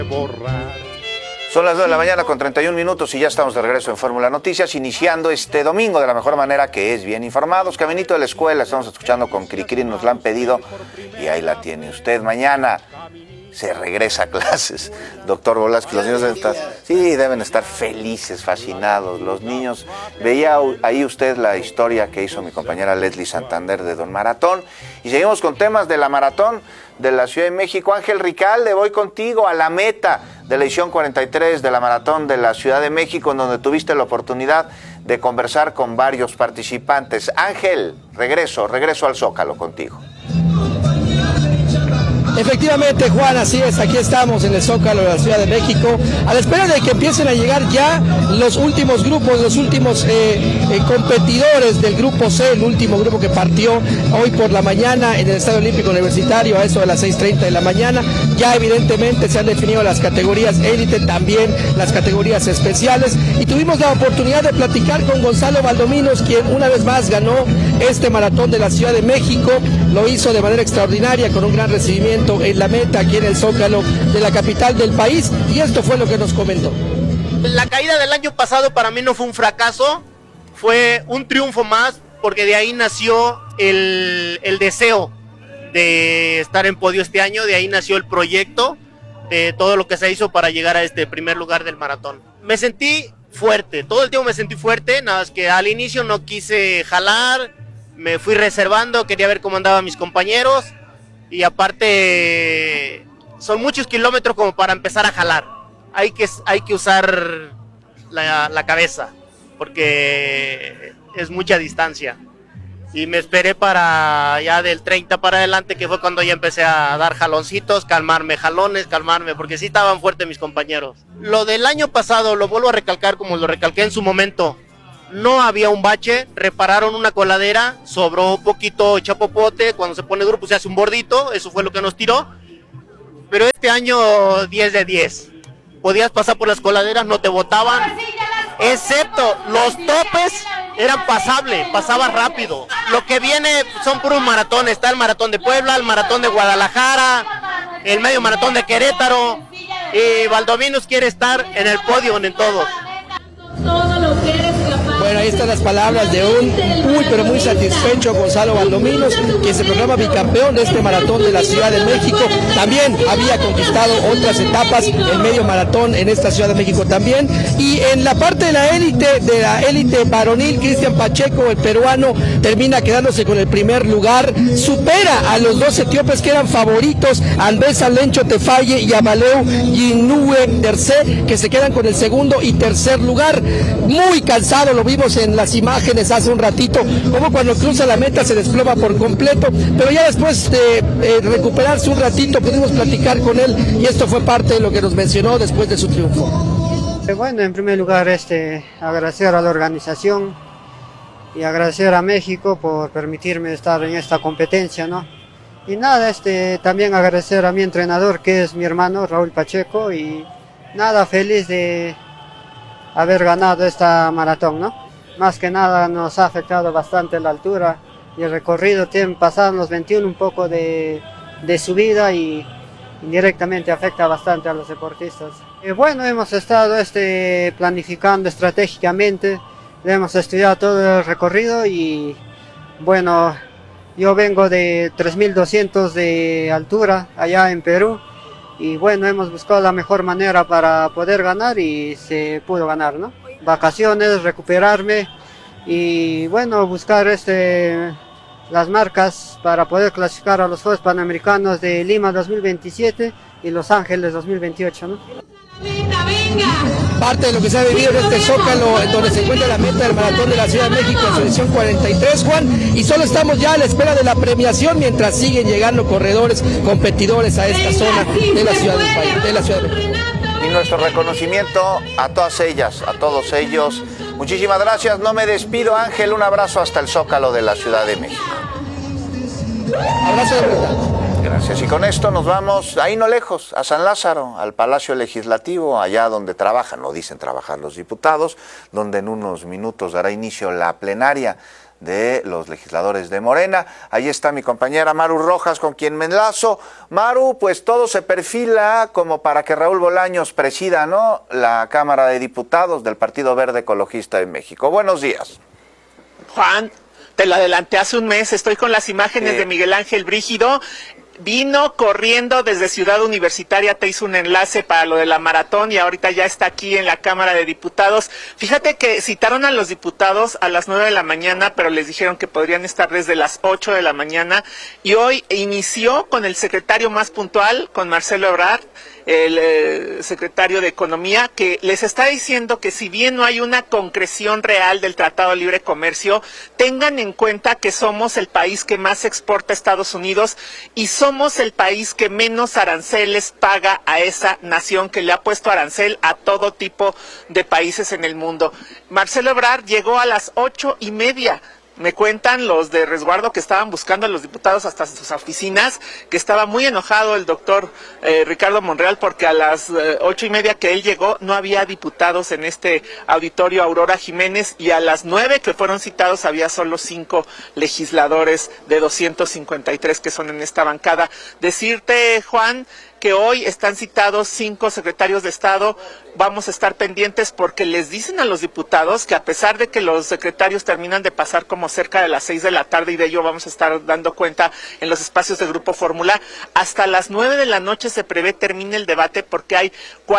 Son las 2 de la mañana con 31 minutos y ya estamos de regreso en Fórmula Noticias, iniciando este domingo de la mejor manera, que es bien informados. Caminito de la escuela, estamos escuchando con Cricri, nos la han pedido y ahí la tiene usted. Mañana se regresa a clases, doctor Velázquez. Los niños deben estar felices, fascinados. Los niños, veía ahí usted la historia que hizo mi compañera Leslie Santander de Don Maratón. Y seguimos con temas de la maratón de la Ciudad de México. Ángel Ricalde, voy contigo a la meta de la edición 43 de la maratón de la Ciudad de México, en donde tuviste la oportunidad de conversar con varios participantes. Ángel, regreso al Zócalo contigo. Efectivamente, Juan, así es, aquí estamos en el Zócalo de la Ciudad de México, a la espera de que empiecen a llegar ya los últimos grupos, los últimos competidores del grupo C, el último grupo que partió hoy por la mañana en el Estadio Olímpico Universitario a eso de las 6:30 de la mañana. Ya evidentemente se han definido las categorías élite, también las categorías especiales, y tuvimos la oportunidad de platicar con Gonzalo Valdominos, quien una vez más ganó este maratón de la Ciudad de México. Lo hizo de manera extraordinaria, con un gran recibimiento en la meta aquí en el Zócalo de la capital del país, y esto fue lo que nos comentó. La caída del año pasado para mí no fue un fracaso, fue un triunfo más, porque de ahí nació el deseo de estar en podio este año, de ahí nació el proyecto, de todo lo que se hizo para llegar a este primer lugar del maratón. Me sentí fuerte, todo el tiempo me sentí fuerte, nada más que al inicio no quise jalar, me fui reservando, quería ver cómo andaban mis compañeros, y aparte son muchos kilómetros como para empezar a jalar. Hay que usar la cabeza, porque es mucha distancia. Y me esperé para ya del 30 para adelante, que fue cuando ya empecé a dar jaloncitos, calmarme, porque sí estaban fuertes mis compañeros. Lo del año pasado lo vuelvo a recalcar como lo recalqué en su momento. No había un bache, repararon una coladera, sobró poquito chapopote, cuando se pone duro pues se hace un bordito, eso fue lo que nos tiró. Pero este año 10 de 10. Podías pasar por las coladeras, no te botaban, excepto los topes eran pasables, pasaba rápido. Lo que viene son puros maratones, está el maratón de Puebla, el maratón de Guadalajara, el medio maratón de Querétaro, y Valdominos quiere estar en el podio en todos. Bueno, ahí están las palabras de un muy satisfecho Gonzalo Valdominos, quien se proclama bicampeón de este maratón de la Ciudad de México. También había conquistado otras etapas, el medio maratón en esta Ciudad de México también. Y en la parte de la élite varonil, Cristian Pacheco, el peruano, termina quedándose con el primer lugar, supera a los dos etíopes que eran favoritos, Andrés Alencho Tefaye y Amaleu Yinue Tercé, que se quedan con el segundo y tercer lugar. Muy cansado, lo vimos en las imágenes hace un ratito, como cuando cruza la meta se desploma por completo, pero ya después de recuperarse un ratito pudimos platicar con él, y esto fue parte de lo que nos mencionó después de su triunfo. Bueno, en primer lugar agradecer a la organización y agradecer a México por permitirme estar en esta competencia, ¿no? Y nada, también agradecer a mi entrenador, que es mi hermano Raúl Pacheco, y nada, feliz de haber ganado esta maratón, ¿no? Más que nada nos ha afectado bastante la altura y el recorrido, pasaron los 21 un poco de subida, y indirectamente afecta bastante a los deportistas. Bueno, hemos estado planificando estratégicamente, hemos estudiado todo el recorrido, y bueno, yo vengo de 3200 de altura allá en Perú, y bueno, hemos buscado la mejor manera para poder ganar, y se pudo ganar, ¿no? Vacaciones, recuperarme, y bueno, buscar las marcas para poder clasificar a los Juegos Panamericanos de Lima 2027 y Los Ángeles 2028, ¿no? Parte de lo que se ha vivido en este Zócalo, donde se encuentra la meta del maratón de la Ciudad de México en su edición 43, Juan, y solo estamos ya a la espera de la premiación, mientras siguen llegando corredores, competidores a esta zona de la ciudad del país, de la Ciudad de México. Y nuestro reconocimiento a todas ellas, a todos ellos. Muchísimas gracias, no me despido, Ángel, un abrazo hasta el Zócalo de la Ciudad de México. Abrazo de verdad. Gracias, y con esto nos vamos, ahí no lejos, a San Lázaro, al Palacio Legislativo, allá donde trabajan, no dicen trabajar los diputados, donde en unos minutos dará inicio la plenaria de los legisladores de Morena. Ahí está mi compañera Maru Rojas, con quien me enlazo. Maru, pues todo se perfila como para que Raúl Bolaños presida, ¿no?, la Cámara de Diputados del Partido Verde Ecologista de México. Buenos días. Juan, te lo adelanté hace un mes, estoy con las imágenes de Miguel Ángel Brígido. Vino corriendo desde Ciudad Universitaria, te hizo un enlace para lo de la maratón y ahorita ya está aquí en la Cámara de Diputados. Fíjate que citaron a los diputados a las 9 de la mañana, pero les dijeron que podrían estar desde las 8 de la mañana. Y hoy inició con el secretario más puntual, con Marcelo Ebrard, el secretario de Economía, que les está diciendo que si bien no hay una concreción real del Tratado de Libre Comercio, tengan en cuenta que somos el país que más exporta a Estados Unidos y somos el país que menos aranceles paga a esa nación que le ha puesto arancel a todo tipo de países en el mundo. Marcelo Ebrard llegó a las 8:30. Me cuentan los de resguardo que estaban buscando a los diputados hasta sus oficinas, que estaba muy enojado el doctor Ricardo Monreal porque a las 8:30 que él llegó no había diputados en este auditorio Aurora Jiménez y a las 9 que fueron citados había solo 5 legisladores de 253 que son en esta bancada. Decirte, Juan, que hoy están citados 5 secretarios de Estado. Vamos a estar pendientes porque les dicen a los diputados que a pesar de que los secretarios terminan de pasar como cerca de las 6 de la tarde, y de ello vamos a estar dando cuenta en los espacios de Grupo Fórmula, hasta las 9 de la noche se prevé termine el debate porque hay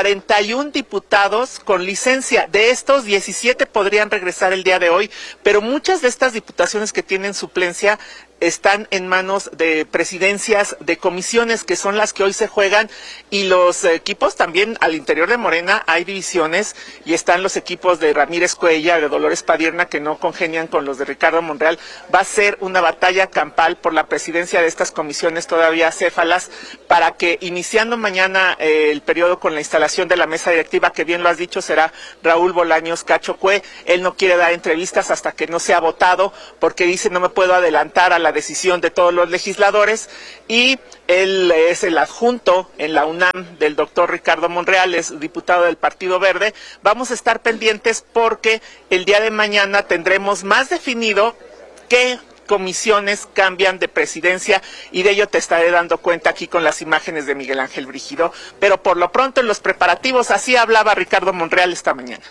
41 diputados con licencia. De estos, 17 podrían regresar el día de hoy, pero muchas de estas diputaciones que tienen suplencia están en manos de presidencias de comisiones, que son las que hoy se juegan, y los equipos también al interior de Morena hay divisiones, y están los equipos de Ramírez Cuellar, de Dolores Padierna, que no congenian con los de Ricardo Monreal. Va a ser una batalla campal por la presidencia de estas comisiones todavía acéfalas, para que iniciando mañana el periodo con la instalación de la mesa directiva, que bien lo has dicho, será Raúl Bolaños Cacho Cue. Él no quiere dar entrevistas hasta que no sea votado, porque dice no me puedo adelantar a la decisión de todos los legisladores, y él es el adjunto en la UNAM del doctor Ricardo Monreal, es diputado del Partido Verde. Vamos a estar pendientes porque el día de mañana tendremos más definido qué comisiones cambian de presidencia, y de ello te estaré dando cuenta aquí con las imágenes de Miguel Ángel Brígido. Pero por lo pronto en los preparativos, así hablaba Ricardo Monreal esta mañana.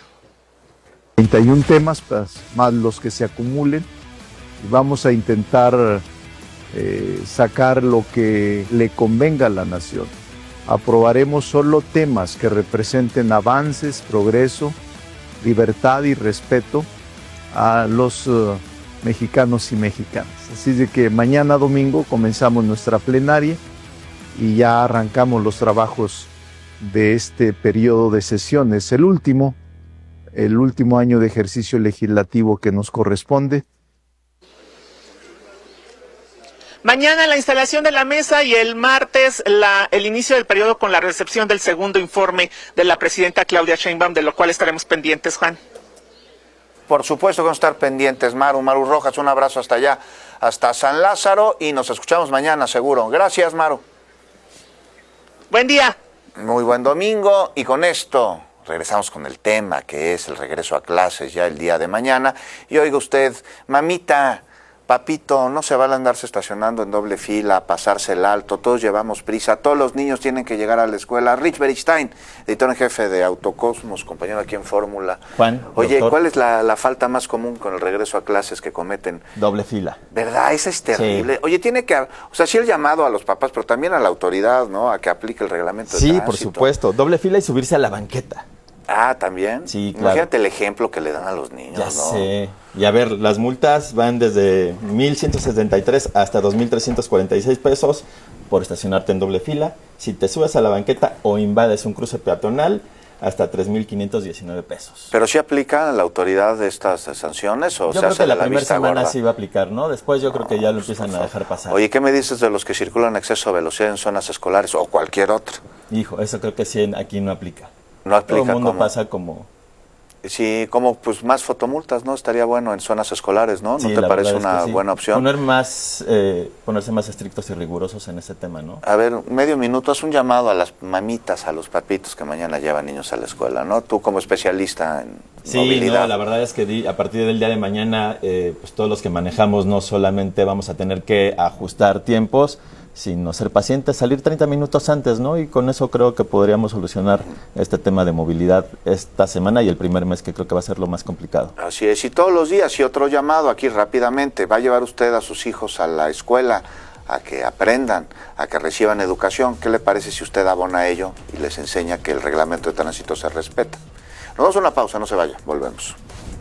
31 temas más los que se acumulen. Vamos a intentar sacar lo que le convenga a la nación. Aprobaremos solo temas que representen avances, progreso, libertad y respeto a los mexicanos y mexicanas. Así de que mañana domingo comenzamos nuestra plenaria y ya arrancamos los trabajos de este periodo de sesiones, el último año de ejercicio legislativo que nos corresponde. Mañana la instalación de la mesa y el martes el inicio del periodo con la recepción del segundo informe de la presidenta Claudia Sheinbaum, de lo cual estaremos pendientes, Juan. Por supuesto que vamos a estar pendientes, Maru Rojas, un abrazo hasta allá, hasta San Lázaro, y nos escuchamos mañana seguro. Gracias, Maru. Buen día. Muy buen domingo, y con esto regresamos con el tema que es el regreso a clases ya el día de mañana. Y oiga usted, mamita, papito, no se van a andarse estacionando en doble fila, pasarse el alto, todos llevamos prisa, todos los niños tienen que llegar a la escuela. Rich Beristain, editor en jefe de Autocosmos, compañero aquí en Fórmula. Juan, oye, doctor, ¿cuál es la falta más común con el regreso a clases que cometen? Doble fila. ¿Verdad? Esa es terrible. Sí. Oye, tiene que, o sea, sí el llamado a los papás, pero también a la autoridad, ¿no? A que aplique el reglamento de Sí, tránsito. por supuesto. Doble fila y subirse a la banqueta. Ah, ¿también? Sí, claro. Imagínate el ejemplo que le dan a los niños, Ya ¿no? sé. Y a ver, las multas van desde 1,173 hasta 2,346 pesos por estacionarte en doble fila. Si te subes a la banqueta o invades un cruce peatonal, hasta 3,519 pesos. ¿Pero sí aplica la autoridad de estas sanciones o Yo se creo hace que la la primera vista semana gorda? sí va a aplicar, ¿no? Después yo creo que ya lo empiezan a dejar pasar. Oye, ¿qué me dices de los que circulan a exceso de velocidad en zonas escolares o cualquier otra? Hijo, eso creo que sí aquí no aplica. No aplica. Todo el mundo como... pasa como Sí, como pues más fotomultas, ¿no? Estaría bueno en zonas escolares, ¿no? ¿No Sí, te parece verdad es una que sí. buena opción? Ponerse más estrictos y rigurosos en ese tema, ¿no? A ver, medio minuto, haz un llamado a las mamitas, a los papitos que mañana llevan niños a la escuela, ¿no? Tú como especialista en movilidad. No, la verdad es que a partir del día de mañana, pues todos los que manejamos no solamente vamos a tener que ajustar tiempos, sino ser pacientes, salir 30 minutos antes, ¿no? Y con eso creo que podríamos solucionar este tema de movilidad esta semana y el primer mes, que creo que va a ser lo más complicado. Así es, y todos los días, y otro llamado aquí rápidamente, va a llevar usted a sus hijos a la escuela, a que aprendan, a que reciban educación. ¿Qué le parece si usted abona a ello y les enseña que el reglamento de tránsito se respeta? Nos vamos a una pausa, no se vaya, volvemos.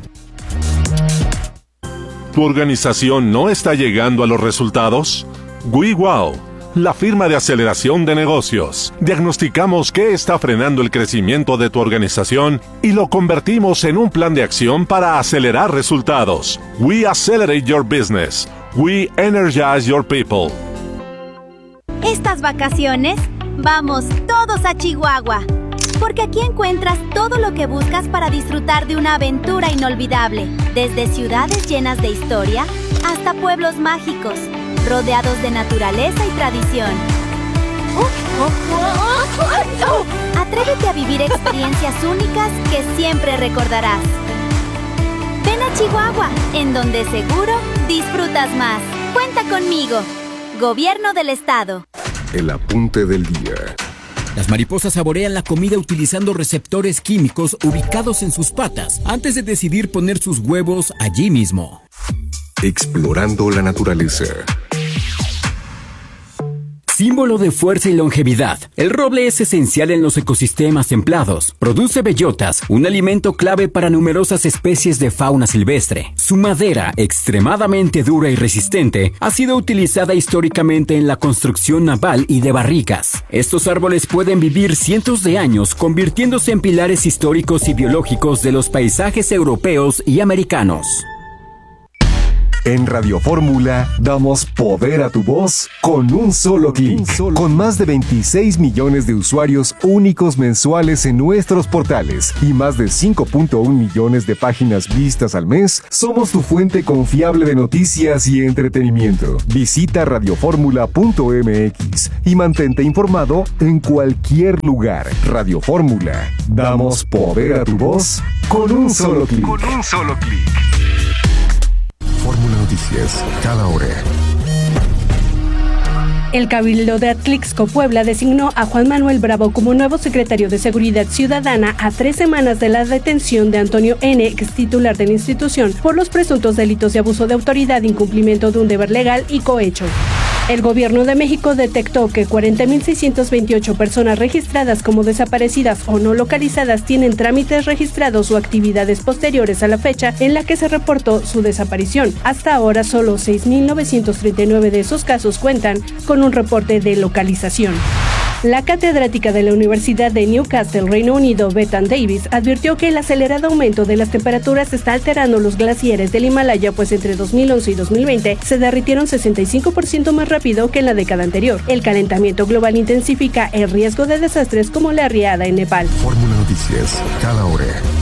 ¿Tu organización no está llegando a los resultados? WeWow, la firma de aceleración de negocios. Diagnosticamos qué está frenando el crecimiento de tu organización y lo convertimos en un plan de acción para acelerar resultados. We accelerate your business. We energize your people. Estas vacaciones, vamos todos a Chihuahua, porque aquí encuentras todo lo que buscas para disfrutar de una aventura inolvidable, desde ciudades llenas de historia hasta pueblos mágicos, rodeados de naturaleza y tradición. Atrévete a vivir experiencias únicas que siempre recordarás. Ven a Chihuahua, en donde seguro disfrutas más. Cuenta conmigo. Gobierno del Estado. El apunte del día. Las mariposas saborean la comida utilizando receptores químicos ubicados en sus patas antes de decidir poner sus huevos allí mismo. Explorando la naturaleza. Símbolo de fuerza y longevidad, el roble es esencial en los ecosistemas templados. Produce bellotas, un alimento clave para numerosas especies de fauna silvestre. Su madera, extremadamente dura y resistente, ha sido utilizada históricamente en la construcción naval y de barricas. Estos árboles pueden vivir cientos de años, convirtiéndose en pilares históricos y biológicos de los paisajes europeos y americanos. En Radio Fórmula damos poder a tu voz con un solo clic. Con más de 26 millones de usuarios únicos mensuales en nuestros portales y más de 5.1 millones de páginas vistas al mes, somos tu fuente confiable de noticias y entretenimiento. Visita radioformula.mx y mantente informado en cualquier lugar. Radio Fórmula. Damos poder a tu voz con un solo clic. Fórmula Noticias, cada hora. El Cabildo de Atlixco, Puebla, designó a Juan Manuel Bravo como nuevo secretario de Seguridad Ciudadana a 3 semanas de la detención de Antonio N., ex titular de la institución, por los presuntos delitos de abuso de autoridad, incumplimiento de un deber legal y cohecho. El Gobierno de México detectó que 40.628 personas registradas como desaparecidas o no localizadas tienen trámites registrados o actividades posteriores a la fecha en la que se reportó su desaparición. Hasta ahora, solo 6.939 de esos casos cuentan con un reporte de localización. La catedrática de la Universidad de Newcastle, Reino Unido, Bethan Davis, advirtió que el acelerado aumento de las temperaturas está alterando los glaciares del Himalaya, pues entre 2011 y 2020 se derritieron 65% más rápido que en la década anterior. El calentamiento global intensifica el riesgo de desastres como la riada en Nepal. Fórmula Noticias, cada hora.